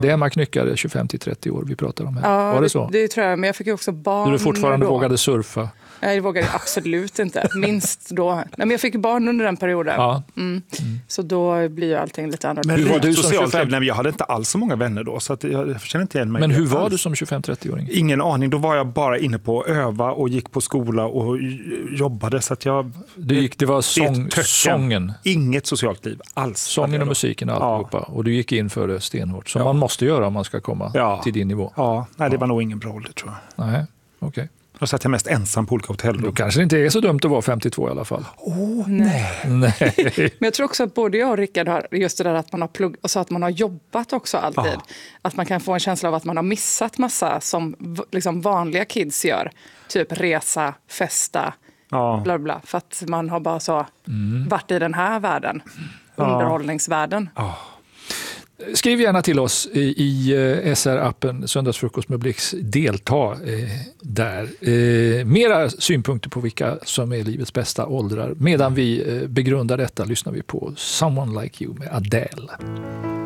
Det är man knyckare 25-30 år vi pratar om här. Ja, var det så? Det tror jag, men jag fick ju också barn. Du fortfarande då. vågade surfa? Nej, det vågade jag absolut inte. Minst då. Nej, men jag fick barn under den perioden. Ja. Så då blir ju allting lite annorlunda. Men hur var du som socialt 25? Nej, jag hade inte alls så många vänner då, så att jag känner inte igen mig. Men hur var alls. du som 25-30-åring? Ingen aning, då var jag bara inne på att öva och gick på skola och jobbade. Så att jag, Det var sången. Inget socialt liv alls. Sången och musiken och alltihopa. Och du gick in för det stenhårt. Som man måste göra om man ska komma till din nivå. Ja, nej, det var nog ingen bra ålder, tror jag. Nej, okej. Då satt jag mest ensam på olika hotell. Då kanske det inte är så dumt att vara 52 i alla fall. Nej. Men jag tror också att både jag och Rickard har just det där att man har och så att man har jobbat också alltid. Att man kan få en känsla av att man har missat massa som liksom vanliga kids gör. Typ resa, festa, bla bla. För att man har bara så varit i den här världen. Underhållningsvärlden. Skriv gärna till oss i SR-appen Söndagsfrukost med Blix. Delta där. Mera synpunkter på vilka som är livets bästa åldrar. Medan vi begrundar detta lyssnar vi på Someone Like You med Adele.